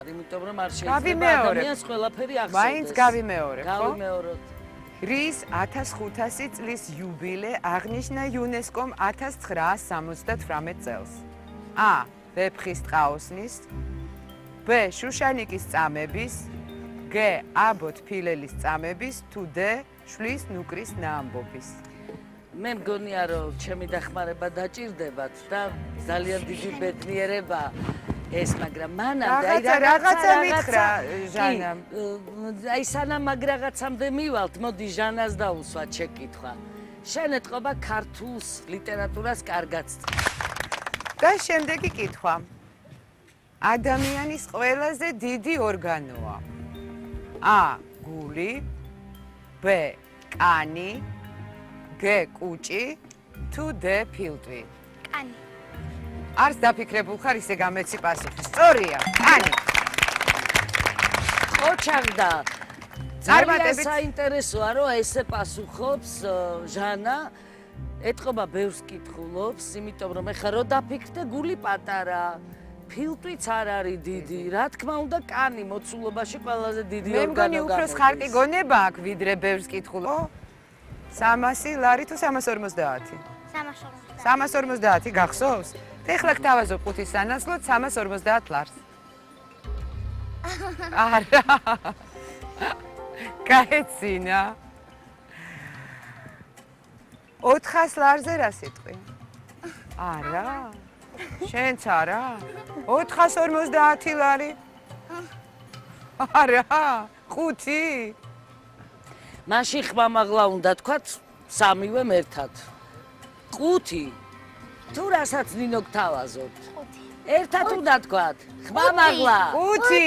იმიტომ რომ არ შეიძლება ადამიანს ყველაფერი ახსოვდეს. მაინც გავიმეორებ, ხო? გავიმეოროთ. გრის 1500 წლის იუბილე აღნიშნა იუნესკომ 1978 წელს. A. ვეფხის ტყაოსნის, B. შუშანიკის წამების, G. აბოთ ფილელის წამების, თუ D. შლის ნუკრის ნაამბობის. მე მგონია რომ ჩემი დახმარება დაჭირდებათ და ძალიან დიდი ბედნიერება ეს, მაგრამ მანამდე რაღაცა მითხრა ჟანამ. აი სანამ მაგ რაღაცამდე მივალთ, მოდი ჟანას დაუსვათ შეკითხვა. შენ ეთყობა ქართულს ლიტერატურას კარგად. და შემდეგი კითხვა. ადამიანის ყველაზე დიდი ორგანოა. A. გული, B. კანი, G. კუჭი, თუ D. ფილტვი. კანი. არც დაფიქრებულ ხარ, ისე გამეცი პასუხი. სწორია, კანი. ოჩაგდა. ძალიან საინტერესოა, რომ ესე პასუხობს ჟანა. ეთყობა ბევრს კითხულობს, იმიტომ რომ ეხლა რო დაფიქრდე, გული პატარა, ფილტვიც არ არის დიდი. რა თქმა უნდა, კანი მოცულობაში ყველაზე დიდი ორგანო. მე მგონი უფრო ხარკი გონება აქვს, ვიდრე ბევრს კითხულობს. 300 ლარი თუ 350? 350 გახსოვს? ეხლა გთავაზობ ყუთის სანაცვლოდ 350 ლარს. არა. გაეცინა. 400 ლარზე რა სიტყვი? არა. შენც არა? 450 ლარი? არა. 5? მაშინ ხმამაღლა უნდა თქვათ სამივე ერთად. 5? თუ რასაც ნინო გთავაზობთ? 5. ერთად უნდა თქვათ. ხმამაღლა. 5.